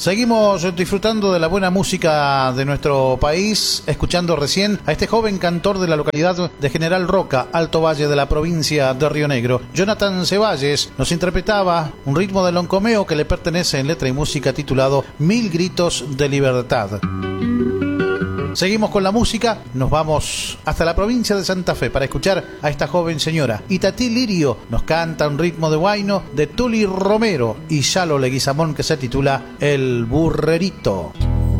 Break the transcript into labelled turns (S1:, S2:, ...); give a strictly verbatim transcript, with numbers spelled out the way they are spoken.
S1: Seguimos disfrutando de la buena música de nuestro país, escuchando recién a este joven cantor de la localidad de General Roca, Alto Valle de la provincia de Río Negro. Jonathan Ceballos nos interpretaba un ritmo de loncomeo que le pertenece en letra y música titulado Mil Gritos de Libertad. Seguimos con la música, nos vamos hasta la provincia de Santa Fe para escuchar a esta joven señora. Itatí Lirio nos canta un ritmo de huayno de Tuli Romero y Yalo Leguizamón que se titula El Burrerito.